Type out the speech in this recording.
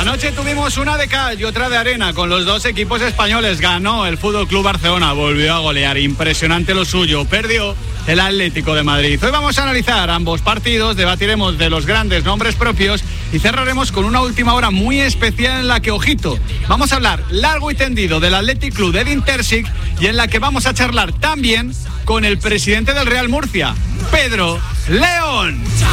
Anoche tuvimos una de cal y otra de arena con los dos equipos españoles. Ganó el Fútbol Club Barcelona, volvió a golear, impresionante lo suyo. Perdió el Atlético de Madrid. Hoy vamos a analizar ambos partidos, debatiremos de los grandes nombres propios y cerraremos con una última hora muy especial en la que, ojito, vamos a hablar largo y tendido del Athletic Club de Edin Terzic y en la que vamos a charlar también con el presidente del Real Murcia, Pedro León.